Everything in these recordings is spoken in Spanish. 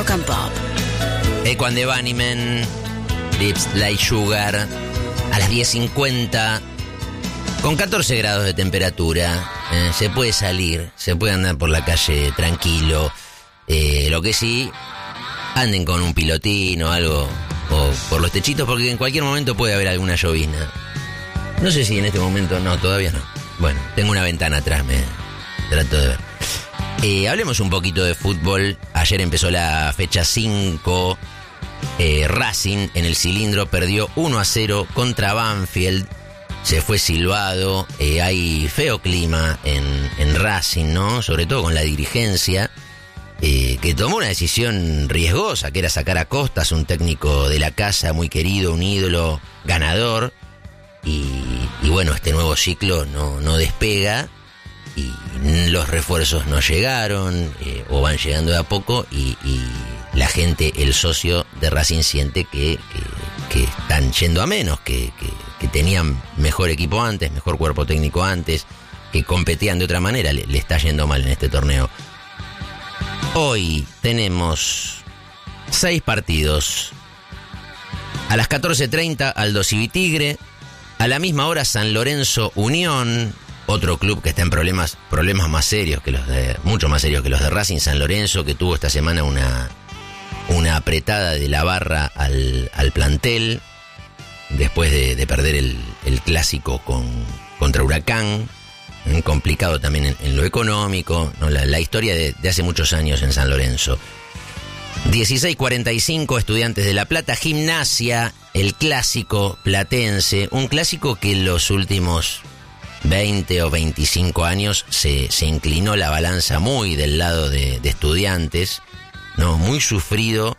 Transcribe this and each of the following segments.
Rock and Pop. Equan de Bunnymen, Lips Like Sugar, a las 10:50, con 14 grados de temperatura. Se puede salir, se puede andar por la calle tranquilo. Lo que sí, anden con un pilotín o algo, o por los techitos, porque en cualquier momento puede haber alguna llovizna. No sé si en este momento, no, todavía no. Bueno, tengo una ventana atrás, me trato de ver. Hablemos un poquito de fútbol. Ayer empezó la fecha 5. Racing en el Cilindro perdió 1-0 contra Banfield. Se fue silbado. Hay feo clima en Racing, ¿no? Sobre todo con la dirigencia, que tomó una decisión riesgosa, que era sacar a Costas, un técnico de la casa muy querido, un ídolo ganador. Y bueno, este nuevo ciclo no despega. Y los refuerzos no llegaron, o van llegando de a poco, y la gente, el socio de Racing, siente que están yendo a menos, que tenían mejor equipo antes, mejor cuerpo técnico antes, que competían de otra manera. Le está yendo mal en este torneo. Hoy tenemos 6 partidos. A las 14:30, Aldo Civitigre. A la misma hora, San Lorenzo Unión. Otro club que está en problemas más serios que mucho más serios que los de Racing. San Lorenzo, que tuvo esta semana una apretada de la barra al plantel, después de perder el clásico contra Huracán. Complicado también en lo económico, ¿no? La historia de hace muchos años en San Lorenzo. 16:45, Estudiantes de La Plata. Gimnasia, el clásico platense. Un clásico que en los últimos 20 o 25 años se inclinó la balanza muy del lado de Estudiantes, ¿no? Muy sufrido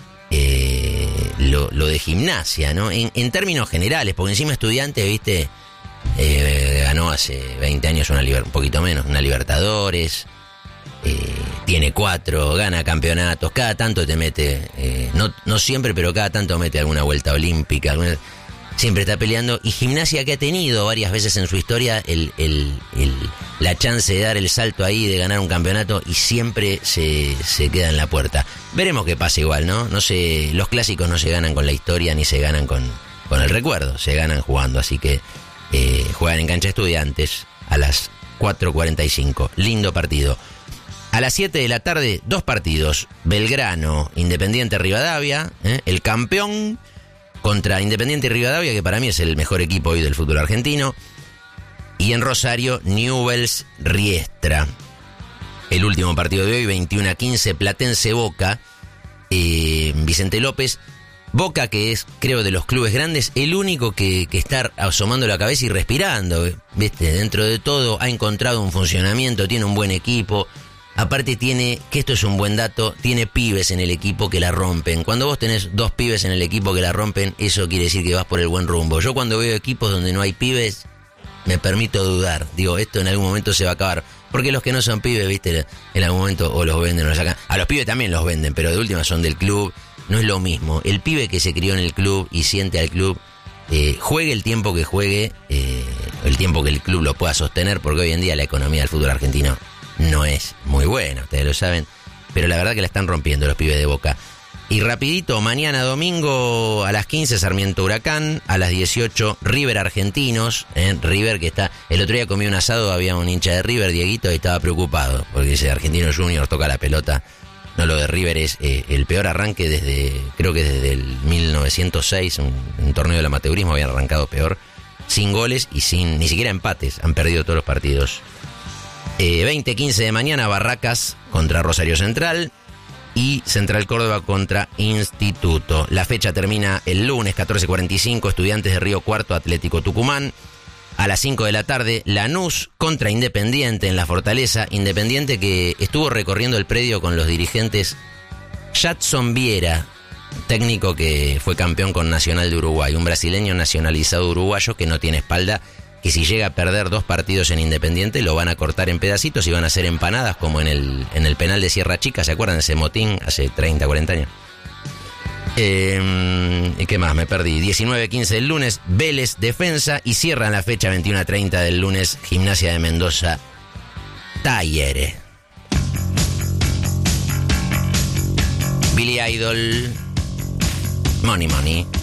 lo de Gimnasia, ¿no? En términos generales, porque encima Estudiantes, viste, ganó hace 20 años un poquito menos, una Libertadores, tiene 4, gana campeonatos, cada tanto te mete, no siempre, pero cada tanto mete alguna vuelta olímpica, siempre está peleando. Y Gimnasia, que ha tenido varias veces en su historia la chance de dar el salto ahí, de ganar un campeonato, y siempre se queda en la puerta. Veremos qué pasa igual, ¿no? No sé, los clásicos no se ganan con la historia ni se ganan con el recuerdo, se ganan jugando. Así que juegan en cancha Estudiantes a las 4:45. Lindo partido. A las 7 de la tarde, 2 partidos. Belgrano, Independiente Rivadavia, el campeón contra Independiente Rivadavia, que para mí es el mejor equipo hoy del fútbol argentino. Y en Rosario, Newell's Riestra. El último partido de hoy, 21:15, Platense Boca. Vicente López. Boca, que es, creo, de los clubes grandes, el único que está asomando la cabeza y respirando, ¿viste? Dentro de todo ha encontrado un funcionamiento, tiene un buen equipo. Aparte tiene, que esto es un buen dato, tiene pibes en el equipo que la rompen. Cuando vos tenés 2 pibes en el equipo que la rompen, eso quiere decir que vas por el buen rumbo. Yo cuando veo equipos donde no hay pibes, me permito dudar. Digo, esto en algún momento se va a acabar. Porque los que no son pibes, viste, en algún momento o los venden o los sacan. A los pibes también los venden, pero de última son del club. No es lo mismo. El pibe que se crió en el club y siente al club, juegue el tiempo que juegue, el tiempo que el club lo pueda sostener, porque hoy en día la economía del fútbol argentino no es muy buena, ustedes lo saben, pero la verdad que la están rompiendo los pibes de Boca. Y rapidito, mañana domingo a las 15, Sarmiento Huracán, a las 18, River Argentinos, River que está, el otro día comí un asado, había un hincha de River, Dieguito, y estaba preocupado, porque dice, Argentino Junior toca la pelota. No, lo de River es el peor arranque creo que desde el 1906, un torneo del amateurismo habían arrancado peor, sin goles y sin ni siquiera empates, han perdido todos los partidos. 20:15 de mañana, Barracas contra Rosario Central y Central Córdoba contra Instituto. La fecha termina el lunes, 14:45, Estudiantes de Río Cuarto, Atlético Tucumán. A las 5 de la tarde, Lanús contra Independiente en la Fortaleza. Independiente que estuvo recorriendo el predio con los dirigentes. Jadson Viera, técnico que fue campeón con Nacional de Uruguay, un brasileño nacionalizado uruguayo que no tiene espalda, que si llega a perder 2 partidos en Independiente lo van a cortar en pedacitos y van a hacer empanadas como en el penal de Sierra Chica. ¿Se acuerdan de ese motín hace 30, 40 años? ¿Y qué más? Me perdí. 19:15 del lunes, Vélez Defensa, y cierran la fecha 21:30 del lunes, Gimnasia de Mendoza, Talleres. Billy Idol, Money Money.